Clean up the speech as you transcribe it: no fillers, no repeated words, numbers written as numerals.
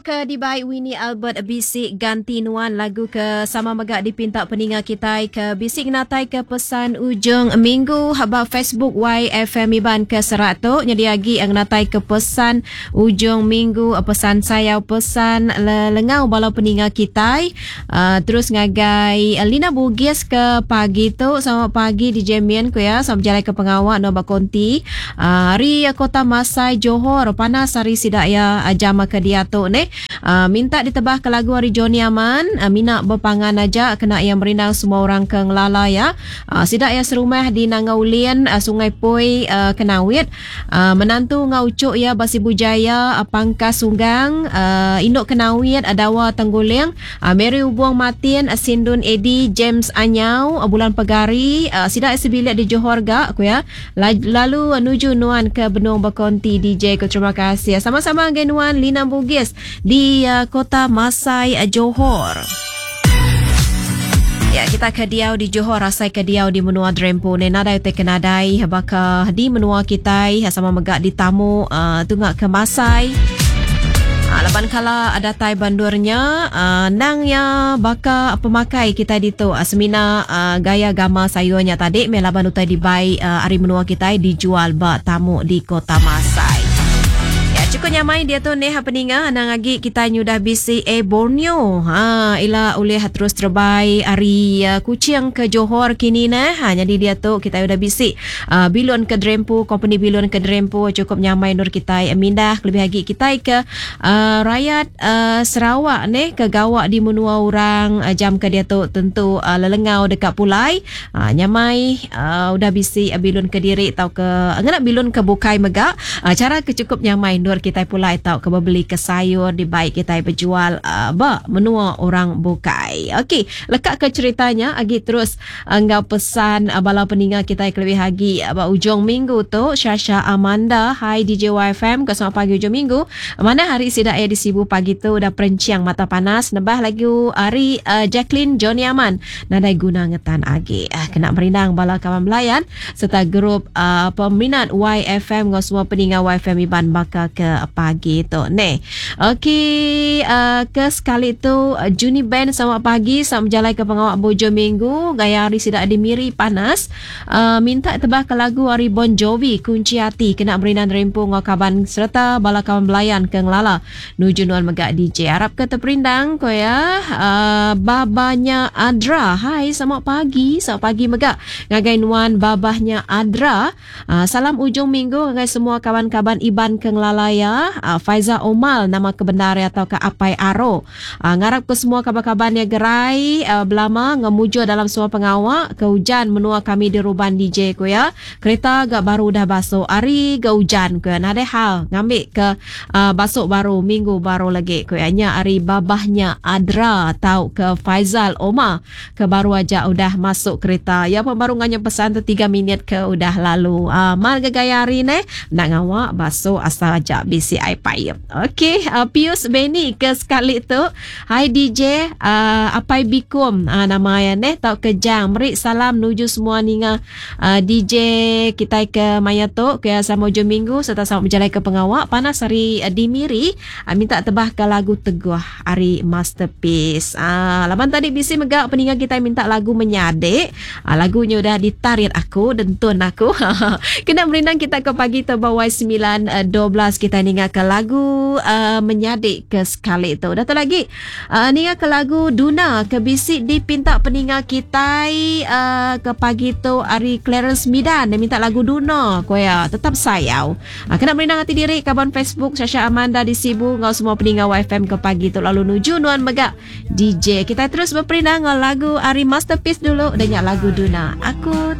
ke Dibai Winnie Albert Bisik Ganti Nuan lagu ke sama megak dipinta peninga kita ke bisik natai ke pesan ujung minggu habak Facebook YFM Iban ke serato nyediagi ang natai ke pesan ujung minggu pesan saya pesan lengau balau peninga kita terus ngagai Lina Bugis ke pagi tu sama pagi di Jemian ku ya sama berjalan ke pengawak no bakonti hari Kota Masai Johor panas hari sidaya jama ke dia tu ne minta ditebah ke lagu hari Johnny Aman mina berpangan aja kena yang merindang semua orang ke ngelala ya sidaya serumah di Nangaulian Sungai Poi Kenawit menantu ngaucuk ya Basi Bujaya Pangkas Sunggang Induk Kenawit Adawa Tengguling Mary Ubuang Matin Sindun Edi James Anyau Bulan Pegari sidaya sebilik di Johor gak aku ya lalu nuju nuan ke Benung Berkonti DJ ku terima kasih sama-sama genuan Lina Bugis di Kota Masai Johor. Ya, kita ke Diau di Johor, rasai ke Diau di menua Drempu. Nenadai te kenadai baka di menua kita sama megak di tamu tungak ke Masai. Laban kala ada tai bandurnya nang ya baka pemakai kita dito semina gaya gama sayurnya tadi melaban utai dibai ari menua kita dijual ba tamu di Kota Masai. Cukup nyamai dia tu ne happeninga nang agi kita nyudah bisi Borneo ila oleh terus terbaik hari kucing ke Johor kini nah jadi dia tu kita udah bisi bilon ke Drempu company bilon ke Drempu cukup nyamai nur kita mindah lebih lagi kita ke rakyat Sarawak ne ke gawak di menua orang jam ke dia tu tentu lelengau dekat Pulai nyamai udah bisi bilon ke diri tau ke ngana bilon ke Bukai megak cara ke cukup nyamai nur kita pula tahu ke beli ke sayur di baik kita berjual menua orang Bukai. Okey, lekat ke ceritanya agi terus engkau pesan bala peninggal kita lebih lagi ujung minggu tu Syasha Amanda hai DJ YFM ke selamat pagi ujung minggu mana hari sidaya di Sibu pagi tu udah perenciang mata panas nebah lagu hari Jacqueline Johnny Aman nadai guna ngetan agi kena merindang bala kawan belayan serta grup peminat YFM ngau semua peninggal YFM Iban baka ke pagi tu ne. Okey, ke sekali tu Juni Band selamat pagi sama berjalan ke pengawak bojo minggu gaya hari sidak dimiri panas minta tebah ke lagu hari Bon Jovi Kunci Hati kena berinan rempung kaban serta bala kawan belayan ke ngelala nuju nuan megak DJ harap ke terperindang ko ya babanya Adra hai selamat pagi megak ngagai nuan babahnya Adra salam ujung minggu ngagai semua kawan-kawan Iban ke ngelala ya Faiza Omal nama kebenaran atau ke Apai Aro ngarap ke semua kabar-kabar yang gerai belama ngemuju dalam semua pengawak ke hujan menua kami di Ruban DJ ko ya kereta gak baru dah basuh hari ke hujan ko ya nade hal ngambil ke basuh baru minggu baru lagi ko ya nya hari babahnya Adra tahu ke Faizal Omar ke baru aja udah masuk kereta ya baru nganya pesan tu 3 minit ke udah lalu mal gaya hari ne nak ngawak basuh asal aja bisi ai payep. Okey, Pius Benny ke sekali tu. Hai DJ, apai bikum nama ya ne tau kejang. Meri salam nuju semua ninga DJ kita ke Maya tu ke sama ujung minggu serta sama berjalan ke pengawak panas hari dimiri minta tebah ke lagu Teguh hari Masterpiece. Laban tadi bisi megak peninggal kita minta lagu Menyadik. Lagunya udah ditarik aku dentun aku. Kena merindang kita ke pagi tu bawah 9:12 kita ningat ke lagu Menyadik ke sekali tu. Dah tu lagi ningat ke lagu Duna ke bisik dipinta peninggal kita ke pagi tu hari Clarence Midan dia minta lagu Duna ko ya tetap sayau. Kena merindang hati diri kaban Facebook Syasha Amanda di Sibu ngau semua peninggal YFM ke pagi tu lalu nuju nuan megak DJ kita terus berperindang lagu hari Masterpiece dulu dengan lagu Duna aku